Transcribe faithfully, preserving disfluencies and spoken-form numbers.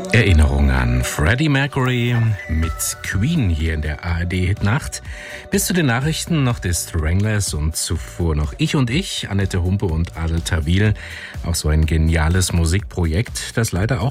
Erinnerung an Freddie Mercury mit Queen hier in der A R D-Hitnacht. Bis zu den Nachrichten noch des Stranglers und zuvor noch Ich und Ich, Annette Humpe und Adel Tawil. Auch so ein geniales Musikprojekt, das leider auch